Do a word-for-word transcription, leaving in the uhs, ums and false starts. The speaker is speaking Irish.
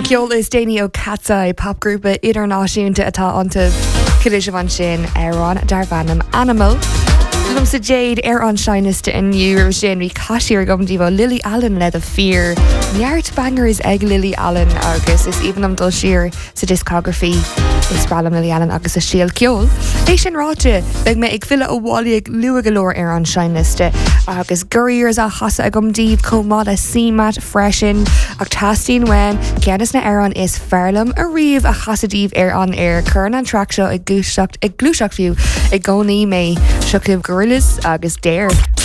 ceol is déine ó Catsa popgrúpa idirnáisiúnta atá ionta ciidir van sin arán dar bhanam Animal. Lum sa Jade ar an seiniste inniu sin bhí caiisiar gomdíh Lily Allen le a fear. Neart bangers ag Lily Allen agus is even am dul siar sa discography is bralam Lily Allen agus a síal ceol. É sin ráte beag me ag fila ó bhálaigh lua golóir ar an seiniste agus guríir a chasa a gomdíh comáda símat freisin ach tastín wen ceannas na ar an is fearlam a riomh a chasadíh ar an air chun an track seo ag glúiseacht ag glúiseacht fiú ag gcónaí mé seacibh gorillas agus Dare.